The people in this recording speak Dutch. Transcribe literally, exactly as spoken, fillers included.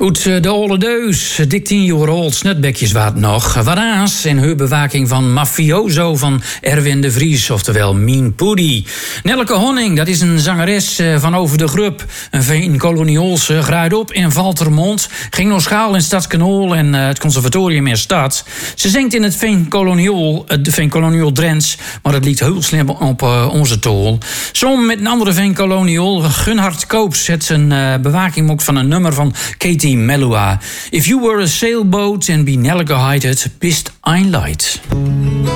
Goed, de olle deus. Dik tien jaar oud, snutbekjes waard nog. Waraas in hun bewaking van Mafioso van Erwin de Vries, oftewel Mien Poedie. Nelleke Honning, dat is een zangeres van over de Grup. Een veenkoloniaalse, groeide op in Valtermond. Ging naar schaal in Stadskanaal en uh, het conservatorium in Stad. Ze zingt in het veenkoloniaal, de veenkoloniaal Drents, maar het liet heel slim op uh, onze tol. Samen met een andere veenkoloniaal, Gunhard Koops, zet zijn uh, bewaking ook van een nummer van Katie Melua. If you were a sailboat and be Nelleke heighted, bist ein light.